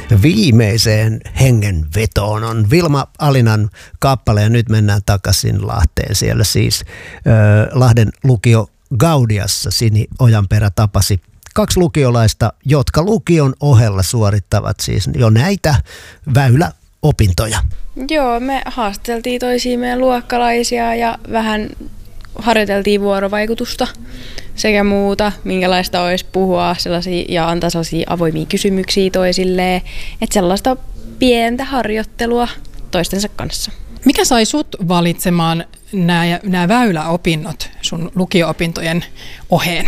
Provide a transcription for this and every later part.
viimeiseen hengenvetoon on Vilma Alinan kappale ja nyt mennään takaisin Lahteen. Siellä siis Lahden lukio Gaudiassa Sini Ojanperä tapasi 2 lukiolaista, jotka lukion ohella suorittavat siis jo näitä väyläopintoja. Joo, me haasteltiin toisia meidän luokkalaisia ja vähän harjoiteltiin vuorovaikutusta sekä muuta, minkälaista olisi puhua ja antaa sellaisia avoimia kysymyksiä toisilleen, että sellaista pientä harjoittelua toistensa kanssa. Mikä sai sut valitsemaan nämä väyläopinnot sun lukio-opintojen oheen?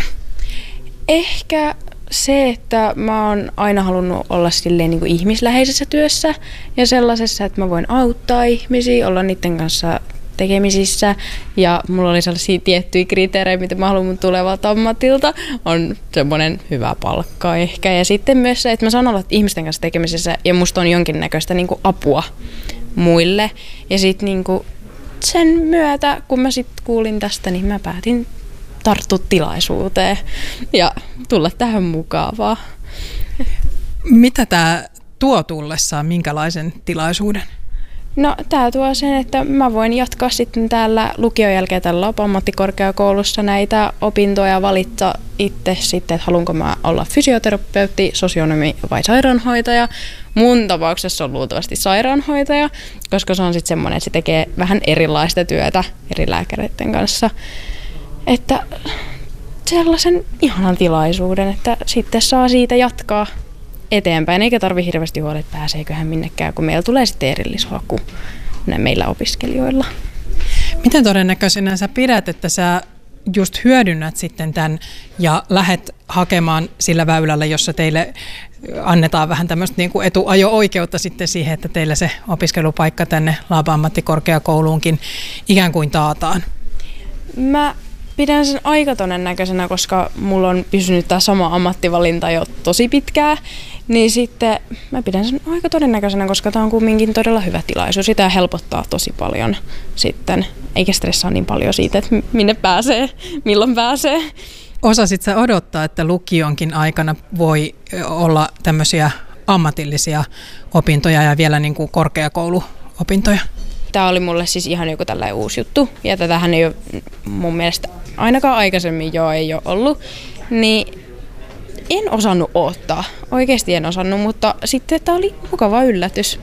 Ehkä se, että mä oon aina halunnut olla silleen niin kuin ihmisläheisessä työssä ja sellaisessa, että mä voin auttaa ihmisiä, olla niiden kanssa tekemisissä ja mulla oli sellaisia tiettyjä kriteerejä, mitä mä haluan mun tulevalta ammatilta. On semmoinen hyvä palkka ehkä ja sitten myös se, että mä saan olla ihmisten kanssa tekemisissä ja musta on jonkinnäköistä niin kuin apua muille. Ja sitten niin kuin sen myötä, kun mä sitten kuulin tästä, niin mä päätin tarttua tilaisuuteen ja tulla tähän mukavaa. Mitä tämä tuo tullessaan, minkälaisen tilaisuuden? No tää tuo sen, että mä voin jatkaa sitten täällä lukion jälkeen tällä ammattikorkeakoulussa näitä opintoja, valita itse sitten, että haluanko mä olla fysioterapeutti, sosionomi vai sairaanhoitaja. Mun tapauksessa on luultavasti sairaanhoitaja, koska se on sitten semmoinen, että se tekee vähän erilaista työtä eri lääkäreiden kanssa. Että sellaisen ihanan tilaisuuden, että sitten saa siitä jatkaa eteenpäin, eikä tarvitse hirveästi huolella, että pääseekö hän minnekään, kun meillä tulee sitten erillishaku meillä opiskelijoilla. Miten todennäköisenä sä pidät, että sä just hyödynnät sitten tämän ja lähdet hakemaan sillä väylällä, jossa teille annetaan vähän tämmöistä niin kuin etuajo-oikeutta sitten siihen, että teille se opiskelupaikka tänne Laapa-ammattikorkeakouluunkin ikään kuin taataan? Mä pidän sen aika todennäköisenä, koska mulla on pysynyt tämä sama ammattivalinta jo tosi pitkään, niin sitten mä pidän sen aika todennäköisenä, koska tämä on kumminkin todella hyvä tilaisuus. Sitä helpottaa tosi paljon sitten, eikä stressaa niin paljon siitä, että minne pääsee, milloin pääsee. Osasit sä odottaa, että lukionkin aikana voi olla tämmöisiä ammatillisia opintoja ja vielä niin kuin korkeakouluopintoja? Tämä oli mulle siis ihan joku tällainen uusi juttu, ja tätähän ei ole mun mielestä ainakaan aikaisemmin ei ole ollut, niin en osannut odottaa. Oikeasti en osannut, mutta sitten tämä oli mukava yllätys.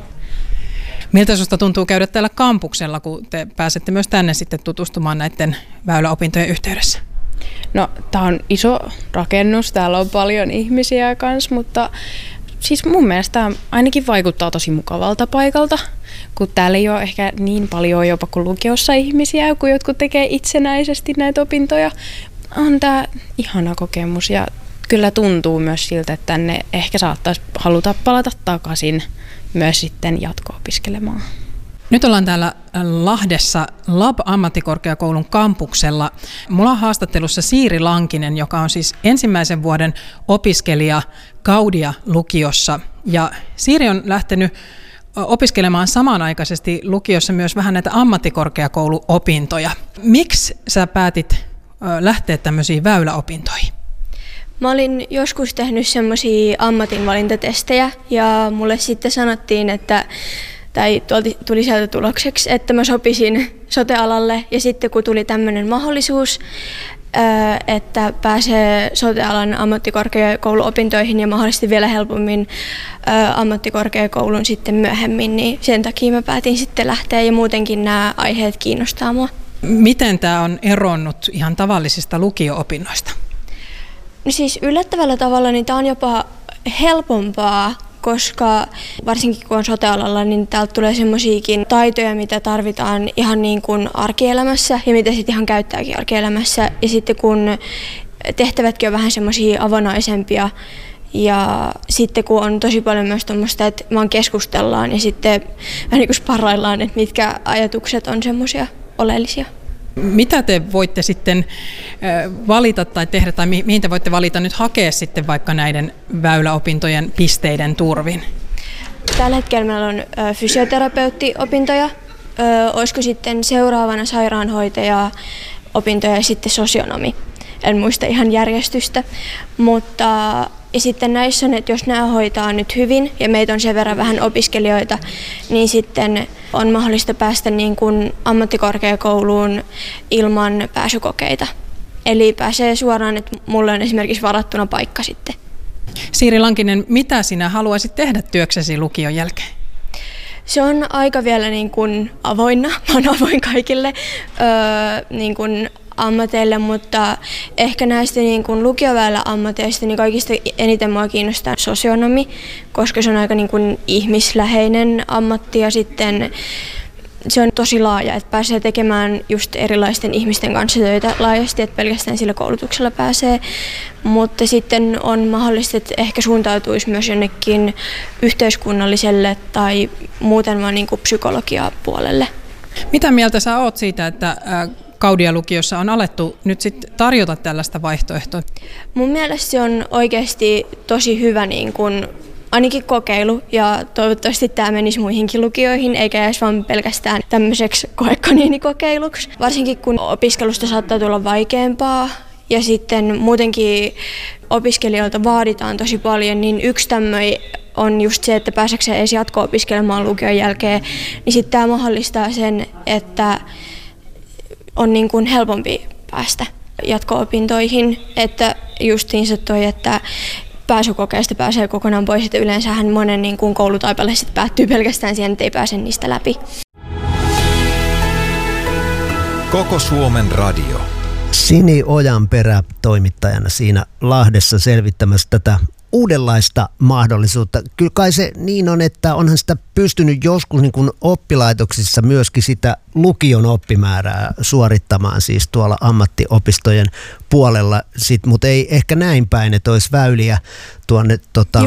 Miltä susta tuntuu käydä täällä kampuksella, kun te pääsette myös tänne sitten tutustumaan näiden väyläopintojen yhteydessä? No, tämä on iso rakennus, täällä on paljon ihmisiä kanssa, mutta siis mun mielestä tämä ainakin vaikuttaa tosi mukavalta paikalta, kun täällä ei ole ehkä niin paljon jopa kuin lukiossa ihmisiä, kun jotkut tekee itsenäisesti näitä opintoja. On tämä ihana kokemus ja kyllä tuntuu myös siltä, että tänne ehkä saattaisi haluta palata takaisin myös sitten jatko-opiskelemaan. Nyt ollaan täällä Lahdessa Lab-ammattikorkeakoulun kampuksella. Mulla on haastattelussa Siiri Lankinen, joka on siis ensimmäisen vuoden opiskelija Gaudia-lukiossa. Ja Siiri on lähtenyt opiskelemaan samanaikaisesti lukiossa myös vähän näitä ammattikorkeakouluopintoja. Miksi sä päätit lähteä tämmöisiin väyläopintoihin? Mä olin joskus tehnyt semmoisia ammatinvalintatestejä ja mulle sitten sanottiin, tai tuli sieltä tulokseksi, että mä sopisin sote-alalle ja sitten kun tuli tämmöinen mahdollisuus, että pääsee sote-alan ammattikorkeakouluopintoihin ja mahdollisesti vielä helpommin ammattikorkeakoulun sitten myöhemmin, niin sen takia mä päätin sitten lähteä ja muutenkin nämä aiheet kiinnostaa mua. Miten tämä on eronnut ihan tavallisista lukio-opinnoista? No siis yllättävällä tavalla niin tämä on jopa helpompaa, koska varsinkin kun on sote-alalla, niin täältä tulee semmoisiakin taitoja, mitä tarvitaan ihan niin kuin arkielämässä ja mitä sitten ihan käyttääkin arkielämässä. Ja sitten kun tehtävätkin on vähän semmoisia avonaisempia ja sitten kun on tosi paljon myös tuommoista, että vaan keskustellaan ja sitten vähän niin kuin sparraillaan, että mitkä ajatukset on semmoisia oleellisia. Mitä te voitte sitten valita tai tehdä, tai mihin te voitte valita nyt hakea sitten vaikka näiden väyläopintojen pisteiden turvin? Tällä hetkellä meillä on fysioterapeutti-opintoja, olisiko sitten seuraavana sairaanhoitaja-opintoja ja sitten sosionomi. en muista ihan järjestystä, mutta ja sitten näissä on, että jos nämä hoitaa nyt hyvin ja meitä on sen verran vähän opiskelijoita, niin sitten on mahdollista päästä niin kuin ammattikorkeakouluun ilman pääsykokeita. Eli pääsee suoraan, että mulle on esimerkiksi varattuna paikka sitten. Siiri Lankinen, mitä sinä haluaisit tehdä työksesi lukion jälkeen? Se on aika vielä niin kuin avoinna. Mä oon avoin kaikille niin kuin ammateille, mutta ehkä näistä niin kuin lukioväellä ammateista niin kaikista eniten mua kiinnostaa sosionomi, koska se on aika niin kuin ihmisläheinen ammatti ja sitten se on tosi laaja, että pääsee tekemään just erilaisten ihmisten kanssa töitä laajasti, että pelkästään sillä koulutuksella pääsee. Mutta sitten on mahdollista, että ehkä suuntautuisi myös jonnekin yhteiskunnalliselle tai muuten vaan niin kuin psykologiapuolelle. Mitä mieltä sä oot siitä, että Gaudia-lukiossa on alettu nyt sit tarjota tällaista vaihtoehtoa? Mun mielestä se on oikeasti tosi hyvä niin kuin ainakin kokeilu ja toivottavasti tämä menisi muihinkin lukioihin eikä edes vaan pelkästään tämmöiseksi koekaniinikokeiluksi. Varsinkin kun opiskelusta saattaa tulla vaikeampaa ja sitten muutenkin opiskelijoilta vaaditaan tosi paljon, niin yksi tämmöinen on just se, että pääsekseen edes jatko-opiskelemaan lukion jälkeen, niin sitten tämä mahdollistaa sen, että on niin kuin helpompi päästä jatko-opintoihin, että justiinsa toi, että pääsykokeesta pääsee kokonaan pois, että yleensähän monen niin kuin koulutaipale sitten päättyy pelkästään siihen, että ei pääse niistä läpi. Koko Suomen radio. Sini Ojanperä toimittajana siinä Lahdessa selvittämässä tätä uudenlaista mahdollisuutta. Kyllä kai se niin on, että onhan sitä pystynyt joskus niin kuin oppilaitoksissa myöskin sitä lukion oppimäärää suorittamaan siis tuolla ammattiopistojen puolella, mutta ei ehkä näin päin, että olisi väyliä tuonne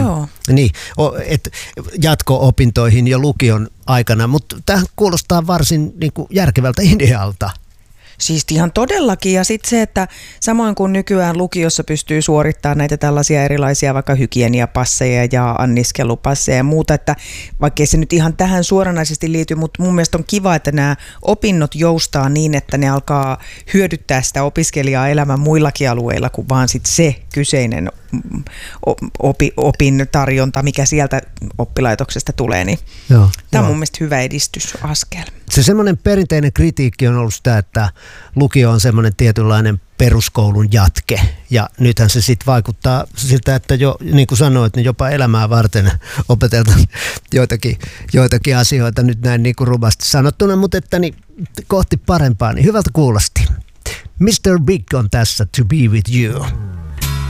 jatko-opintoihin jo lukion aikana, mutta tähän kuulostaa varsin niin kuin järkevältä idealta. Siis ihan todellakin, ja sitten se, että samoin kuin nykyään lukiossa pystyy suorittamaan näitä tällaisia erilaisia vaikka hygieniapasseja ja anniskelupasseja ja muuta, että vaikka ei se nyt ihan tähän suoranaisesti liity, mutta mun mielestä on kiva, että nämä opinnot joustaa niin, että ne alkaa hyödyttää sitä opiskelijaa elämän muillakin alueilla kuin vaan sit se kyseinen opin tarjonta, mikä sieltä oppilaitoksesta tulee, niin tämä on mun mielestä hyvä edistysaskel. Se semmoinen perinteinen kritiikki on ollut sitä, että lukio on semmoinen tietynlainen peruskoulun jatke. Ja nythän se sitten vaikuttaa siltä, että jo, niin kuin sanoit, niin jopa elämää varten opeteltaan joitakin asioita nyt näin niin kuin rumasti sanottuna, mutta että niin kohti parempaa, niin hyvältä kuulosti. Mr. Big on tässä, To Be With You.